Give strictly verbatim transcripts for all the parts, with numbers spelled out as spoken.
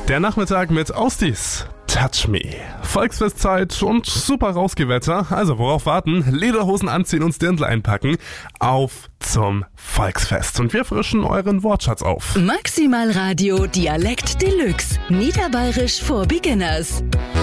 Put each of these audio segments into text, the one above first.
Der Nachmittag mit Ostis. Touch Me. Volksfestzeit und super Rausgewetter. Also worauf warten? Lederhosen anziehen und Dirndl einpacken. Auf zum Volksfest. Und wir frischen euren Wortschatz auf. Maximal Radio Dialekt Deluxe. Niederbayerisch for Beginners.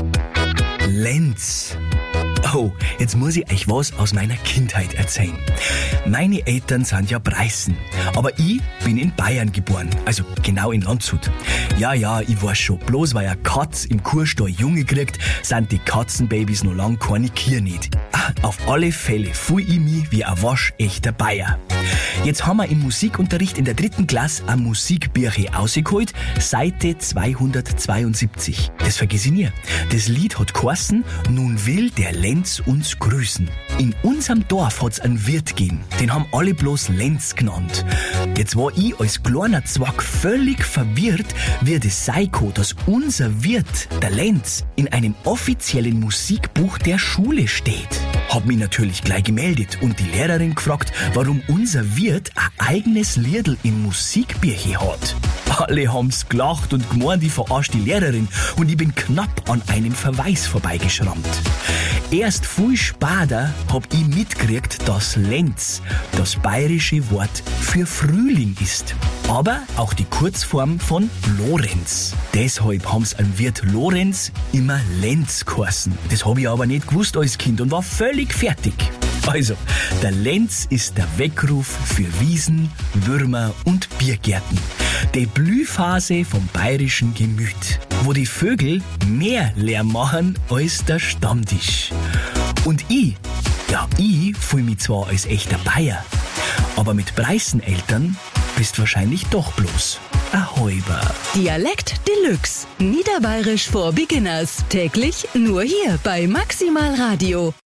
Lenz. Oh, jetzt muss ich euch was aus meiner Kindheit erzählen. Meine Eltern sind ja Preußen, aber ich bin in Bayern geboren, also genau in Landshut. Ja, ja, ich weiß schon, bloß weil eine Katz im Kuhstall Junge kriegt, sind die Katzenbabys noch lang keine Kier nicht. Ah, auf alle Fälle fühl ich mich wie ein waschechter Bayer. Jetzt haben wir im Musikunterricht in der dritten Klasse ein Musikbücher rausgeholt, Seite zweihundertzweiundsiebzig. Das vergiss ich nie. Das Lied hat geheißen, nun will der Lenz uns grüßen. In unserem Dorf hat's einen Wirt gegeben, den haben alle bloß Lenz genannt. Jetzt war ich als kleiner Zwack völlig verwirrt, wie das sein kann, dass unser Wirt, der Lenz, in einem offiziellen Musikbuch der Schule steht. Hab mich natürlich gleich gemeldet und die Lehrerin gefragt, warum unser Wirt ein eigenes Liedl im Musikbücher hat. Alle haben's gelacht und gemeint, ich verarsche die Lehrerin und ich bin knapp an einem Verweis vorbeigeschrammt. Erst viel später hab ich mitgekriegt, dass Lenz das bayerische Wort für Frühling ist. Aber auch die Kurzform von Lorenz. Deshalb haben's an Wirt Lorenz immer Lenz geheißen. Das hab ich aber nicht gewusst als Kind und war völlig fertig. Also, der Lenz ist der Weckruf für Wiesen, Würmer und Biergärten. Die Blühphase vom bayerischen Gemüt, wo die Vögel mehr Lärm machen als der Stammtisch. Und ich, ja, ich fühl mich zwar als echter Bayer, aber mit Preußeneltern bist wahrscheinlich doch bloß ein Halber. Dialekt Deluxe. Niederbayerisch for Beginners. Täglich nur hier bei Maximal Radio.